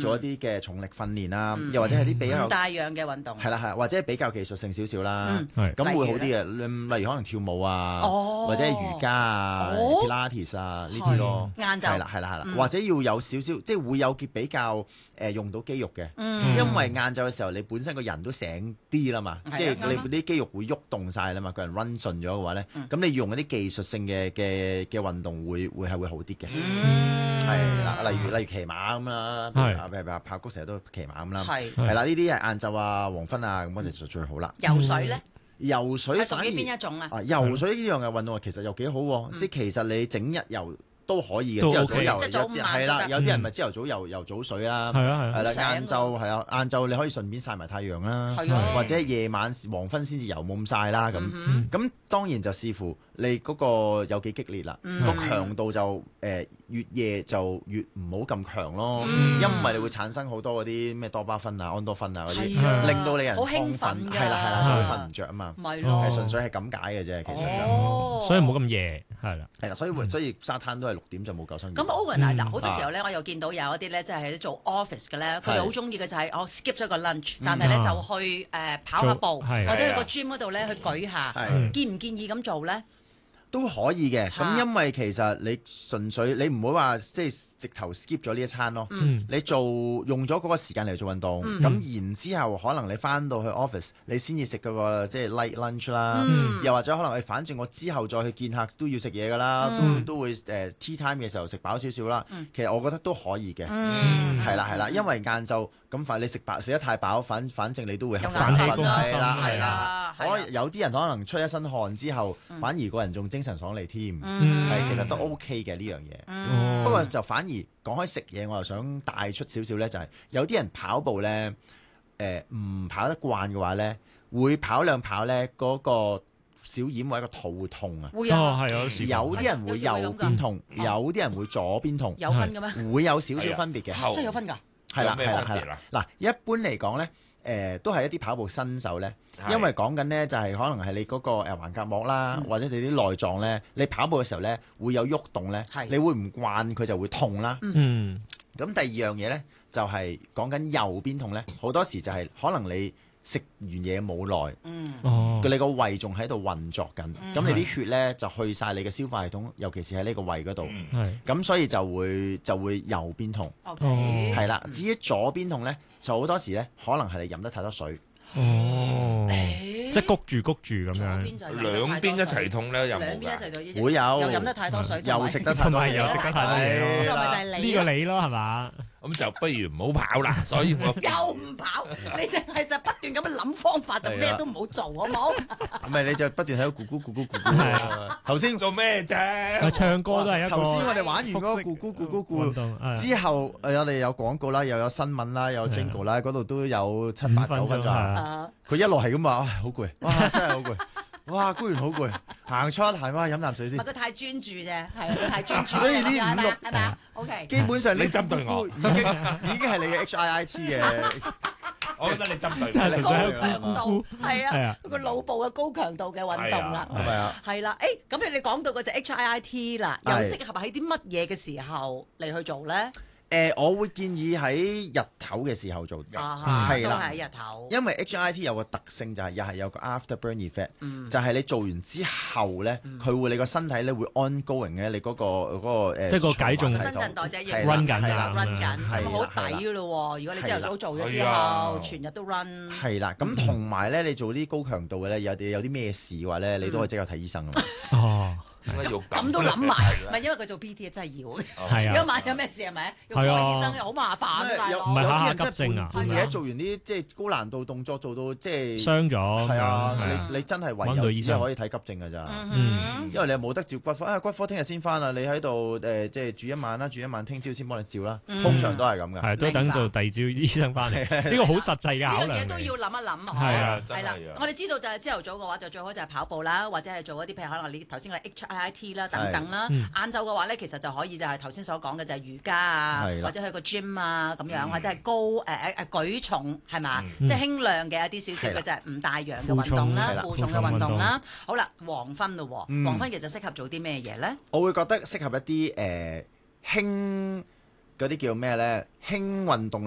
做一啲嘅重力訓練啦，又或者係啲比較帶氧嘅運動， 係啦係，或者比較技術性少少啦， 係咁會好啲嘅。例如可能跳舞啊，或者係瑜伽啊、Pilates 啊呢啲咯。 晏晝係啦，或者要有少少，即係會有比較用到肌肉嘅，因為晏晝嘅時候你本身個人都醒啲啦嘛，即係你啲肌肉會喐動晒啦嘛，個人 run 順咗嘅話咧，咁你用一啲技術性嘅運動會好啲嘅，係啦，例如騎馬咁啦，譬如炮谷成日都騎馬咁啦，係啦，呢啲係晏晝啊、黃昏啊咁嗰陣就最好啦。 游水咧？ 游水係屬於邊一種啊？ 游水呢樣嘅運動其實又幾好喎，即係其實你整日游都可以嘅，朝頭早游係啦，有啲人咪朝頭早游早水啦，係啦，晏晝係啊，晏晝你可以順便曬埋太陽啦，或者夜晚黃昏先至游冇咁曬啦咁當然就視乎你嗰個有幾激烈啦，個強度就越夜就越唔好咁強咯，因為你會產生好多嗰啲咩多巴胺啊、安多酚啊嗰啲，令到你人好興奮㗎， 係啦，就會瞓唔着啊嘛，係純粹係咁解嘅啫，其實就所以冇咁夜係啦， 所以沙灘都係6點就冇救生員。 咁 Owen 嗱，好多時候咧，我又見到有一啲咧，即係做 office 嘅咧，佢哋好中意嘅就係我 skip 咗個 lunch，但係咧就去跑下步，或者去個 gym 嗰度咧去舉下，建唔建議咁做咧？ 都可以嘅，咁因為其實你純粹你唔會話即係直頭 skip 咗呢一餐咯，你用咗嗰個時間嚟做運動，咁然之後可能你翻到去 office，你先至食嗰個即係 light lunch 啦，又或者可能反正我之後再去見客都要食嘢㗎啦，都會tea time 嘅時候食飽少少啦，其實我覺得都可以嘅，係啦，因為晏晝咁快你食得太飽，反正你都會反氣功係啦，有啲人可能出一身汗之後，反而個人仲精神爽利添，其實都 OK 嘅呢樣嘢。不過就反而講開食嘢，我又想帶出少少咧，就係有啲人跑步咧，唔跑得慣嘅話咧，會跑兩跑咧，嗰個小掩或者個肚會痛啊。 會啊， 有啲人會右邊痛，有啲人會左邊痛。 有分嘅咩？ 會有少少分別嘅。 真係有分㗎。 係啦。嗱，一般嚟講咧。都係一啲跑步新手咧，因為講緊咧就係可能係你嗰個橫膈膜啦，或者你啲內臟咧，你跑步嘅時候咧會有喐動咧，你會唔慣佢就會痛啦。咁第二樣嘢咧就係講緊右邊痛咧，好多時就係可能你食完嘢冇耐，你個胃仲喺度運作緊，咁你啲血咧就去晒你嘅消化系統，尤其是喺呢個胃嗰度，咁所以就會右邊痛，係啦。至於左邊痛咧，就好多時咧可能係你飲得太多水， 即係谷住咁樣， 兩邊一齊痛咧，有冇㗎？ 會有， 又飲得太多水， 又食得太多嘢， 又食得太多嘢咯，呢個你咯係嘛？ 咁就不如唔好跑啦，所以我又唔跑，你淨係就不斷咁樣諗方法，就咩都唔好做，好冇？ 唔係你就不斷喺度咕咕。頭先做咩啫？ 唱歌都係一個。 頭先我哋玩完嗰個咕咕之後，我哋有廣告啦，又有新聞啦，又有 jingle 啦，嗰度都有7、8、9分鐘。佢一路係咁話，好攰，哇真係好攰。哇，居然好攰，行出係嘛，飲啖水先。 佢太專注啫，係佢太專注。 所以呢5、6 係咪啊 ？OK。 基本上你針對我， 已經係你嘅 HIIT 嘅。 我覺得你針對真係純粹高強度，係啊，個腦部嘅高強度嘅運動啦， 係啊， 係啦。咁你講到嗰隻 HIIT 啦，又適合喺啲乜嘢嘅時候嚟去做咧？ 我會建議喺日頭嘅時候做， 係啦，喺日頭。 因為 HIIT 有個特性就係又係有個 after burn effect，就係你做完之後咧，佢會你個身體咧會 ongoing 嘅，你嗰個即係個體重新陳代謝亦 run 緊 ，run 緊，咁好抵㗎咯喎！如果你朝頭早做咗之後，全日都 run。 係啦，咁同埋咧，你做啲高強度嘅咧，有啲咩事嘅話咧，你都可以即刻睇醫生啊嘛。 咁都諗埋，唔係因為佢做 PT 真係要嘅。如果萬一有咩事係咪？要睇醫生又好麻煩啊，大佬。 唔係下急症啊！ 而家做完啲即係高難度動作，做到即係傷咗。 係啊，你真係唯有只可以睇急症㗎咋。因為你冇得照骨科，骨科聽日先翻啊！你喺度即係住一晚啦，住一晚，聽朝先幫你照啦。通常都係咁㗎。 係都等到第二朝醫生翻嚟。呢個好實際嘅考量。 呢樣嘢都要諗一諗。 係啊， 係啦。我哋知道就係朝頭早嘅話，就最好就係跑步啦，或者係做一啲譬如可能你頭先嘅 HIIT 啦等等啦。晏晝嘅話咧，其實就可以就係頭先所講嘅就係瑜伽啊，或者去個 gym 啊咁樣，或者係高舉重係嘛，即係輕量嘅一啲少少嘅就係唔帶氧嘅運動啦，負重嘅運動啦。好啦，黃昏咯，黃昏其實適合做啲咩嘢咧？ 我會覺得適合一啲輕嗰啲叫咩咧？輕運動。